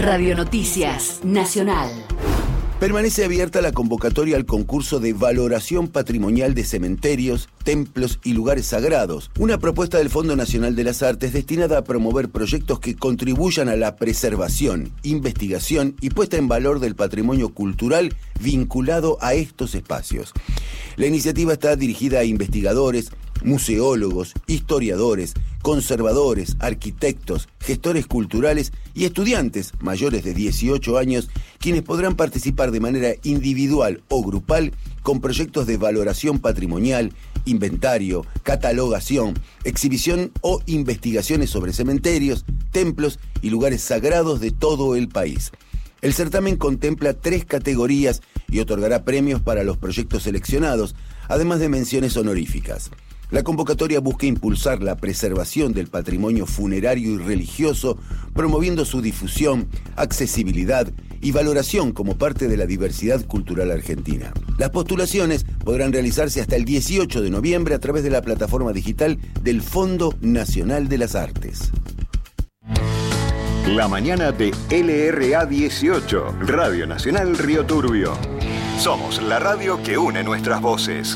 Radio Noticias Nacional. Permanece abierta la convocatoria al concurso de valoración patrimonial de cementerios, templos y lugares sagrados, una propuesta del Fondo Nacional de las Artes destinada a promover proyectos que contribuyan a la preservación, investigación y puesta en valor del patrimonio cultural vinculado a estos espacios. La iniciativa está dirigida a investigadores, museólogos, historiadores, conservadores, arquitectos, gestores culturales y estudiantes mayores de 18 años, quienes podrán participar de manera individual o grupal con proyectos de valoración patrimonial, inventario, catalogación, exhibición o investigaciones sobre cementerios, templos y lugares sagrados de todo el país. El certamen contempla 3 categorías y otorgará premios para los proyectos seleccionados, además de menciones honoríficas. La convocatoria busca impulsar la preservación del patrimonio funerario y religioso, promoviendo su difusión, accesibilidad y valoración como parte de la diversidad cultural argentina. Las postulaciones podrán realizarse hasta el 18 de noviembre a través de la plataforma digital del Fondo Nacional de las Artes. La mañana de LRA 18, Radio Nacional Río Turbio. Somos la radio que une nuestras voces.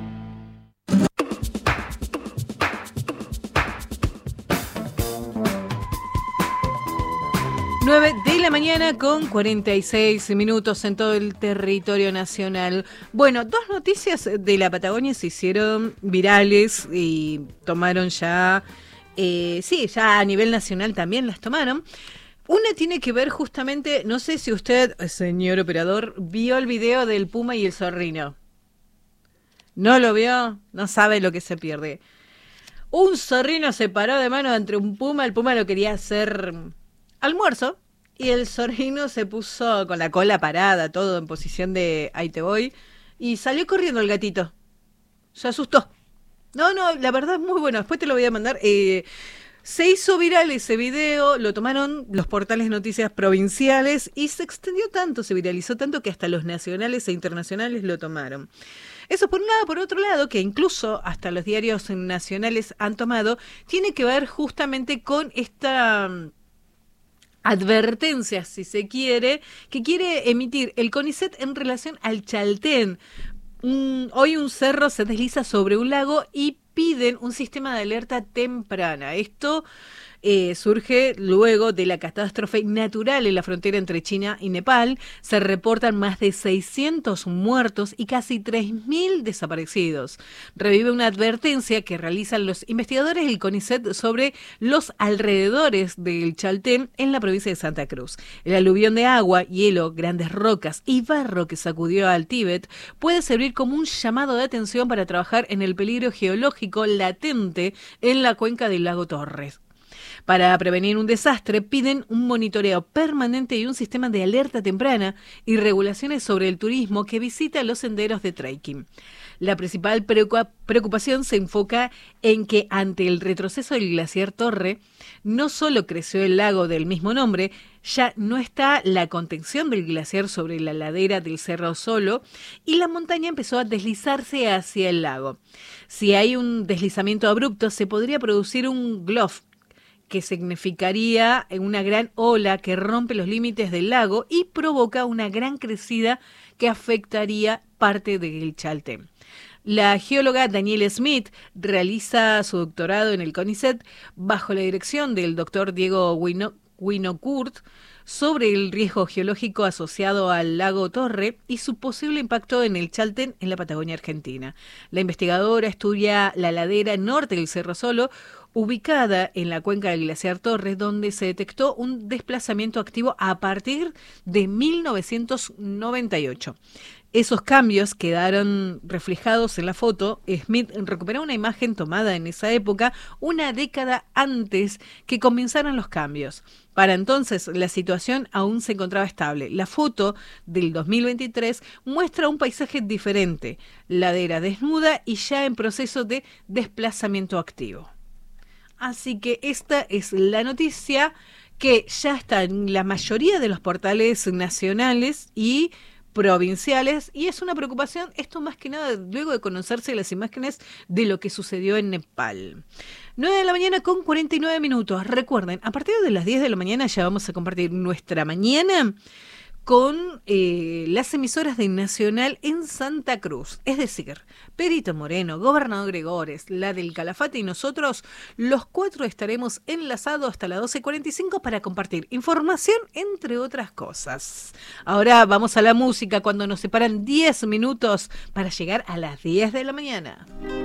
9 de la mañana con 46 minutos en todo el territorio nacional. Bueno, 2 noticias de la Patagonia se hicieron virales y tomaron ya, ya a nivel nacional también las tomaron. Una tiene que ver justamente, no sé si usted, señor operador, vio el video del puma y el zorrino. ¿No lo vio? No sabe lo que se pierde. Un zorrino se paró de mano entre un puma, el puma lo quería hacer almuerzo y el zorrino se puso con la cola parada, todo en posición de ahí te voy, y salió corriendo el gatito. Se asustó. No, la verdad es muy bueno, después te lo voy a mandar. Se hizo viral ese video, lo tomaron los portales de noticias provinciales y se extendió tanto, se viralizó tanto que hasta los nacionales e internacionales lo tomaron. Eso por un lado. Por otro lado, que incluso hasta los diarios nacionales han tomado, tiene que ver justamente con esta advertencia, si se quiere, que quiere emitir el CONICET en relación al Chaltén. Hoy un cerro se desliza sobre un lago y piden un sistema de alerta temprana. Esto surge luego de la catástrofe natural en la frontera entre China y Nepal. Se reportan más de 600 muertos y casi 3.000 desaparecidos. Revive una advertencia que realizan los investigadores del CONICET sobre los alrededores del Chaltén en la provincia de Santa Cruz. El aluvión de agua, hielo, grandes rocas y barro que sacudió al Tíbet puede servir como un llamado de atención para trabajar en el peligro geológico latente en la cuenca del lago Torres. Para prevenir un desastre, piden un monitoreo permanente y un sistema de alerta temprana y regulaciones sobre el turismo que visita los senderos de trekking. La principal preocupación se enfoca en que ante el retroceso del glaciar Torre, no solo creció el lago del mismo nombre, ya no está la contención del glaciar sobre la ladera del Cerro Solo y la montaña empezó a deslizarse hacia el lago. Si hay un deslizamiento abrupto, se podría producir un GLOF, que significaría una gran ola que rompe los límites del lago y provoca una gran crecida que afectaría parte del Chaltén. La geóloga Danielle Smith realiza su doctorado en el CONICET bajo la dirección del doctor Diego Winocourt sobre el riesgo geológico asociado al lago Torre y su posible impacto en el Chaltén en la Patagonia Argentina. La investigadora estudia la ladera norte del Cerro Solo, ubicada en la cuenca del glaciar Torres, donde se detectó un desplazamiento activo a partir de 1998. Esos cambios quedaron reflejados en la foto. Smith recuperó una imagen tomada en esa época, una década antes que comenzaran los cambios. Para entonces, la situación aún se encontraba estable. La foto del 2023 muestra un paisaje diferente, ladera desnuda y ya en proceso de desplazamiento activo. Así que esta es la noticia que ya está en la mayoría de los portales nacionales y provinciales, y es una preocupación, esto más que nada luego de conocerse las imágenes de lo que sucedió en Nepal. 9 de la mañana con 49 minutos. Recuerden, a partir de las 10 de la mañana ya vamos a compartir nuestra mañana con las emisoras de Nacional en Santa Cruz. Es decir, Perito Moreno, Gobernador Gregores, la del Calafate y nosotros, los 4 estaremos enlazados hasta las 12:45 para compartir información, entre otras cosas. Ahora vamos a la música cuando nos separan 10 minutos para llegar a las 10 de la mañana.